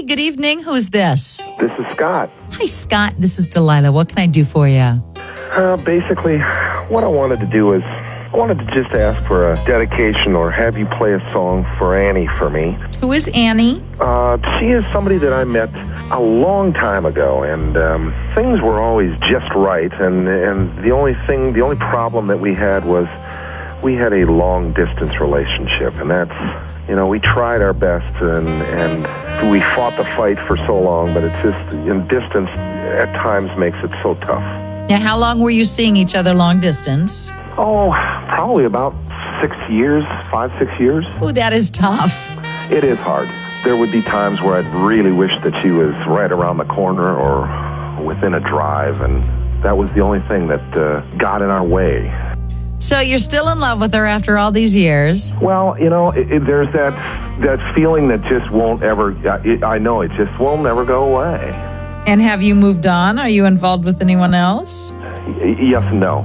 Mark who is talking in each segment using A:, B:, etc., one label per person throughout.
A: good evening. Who's this?
B: This is Scott.
A: Hi, Scott. This is Delilah. What can I do for you?
B: Basically, what I wanted to do is, I wanted to just ask for a dedication or have you play a song for Annie for me.
A: Who is Annie?
B: She is somebody that I met a long time ago, and things were always just right, and the only problem that we had was we had a long-distance relationship, and that's, we tried our best, and we fought the fight for so long, but it's just, distance at times makes it so tough.
A: Now, how long were you seeing each other long distance?
B: Oh, probably about 6 years, 5-6 years.
A: Oh, that is tough.
B: It is hard. There would be times where I'd really wish that she was right around the corner or within a drive, and that was the only thing that got in our way.
A: So you're still in love with her after all these years?
B: Well, there's that feeling that just won't ever, I know it just won't ever go away.
A: And have you moved on? Are you involved with anyone else?
B: Yes and no.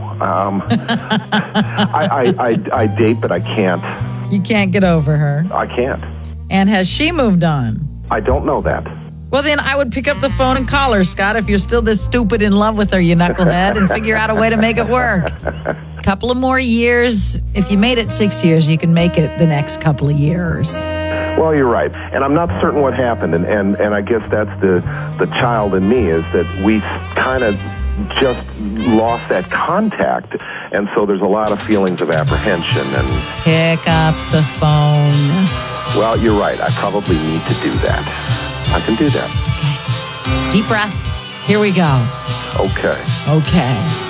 B: I date, but I can't.
A: You can't get over her?
B: I can't.
A: And has she moved on?
B: I don't know that.
A: Well, then I would pick up the phone and call her, Scott, if you're still this stupid in love with her, you knucklehead, and figure out a way to make it work. Couple of more years. If you made it 6 years, you can make it the next couple of years.
B: Well, you're right. And I'm not certain what happened. And I guess that's the child in me, is that we kind of just lost that contact. And so there's a lot of feelings of apprehension. And
A: pick up the phone.
B: Well, you're right. I probably need to do that. I can do that.
A: Okay. Deep breath. Here we go.
B: Okay.
A: Okay.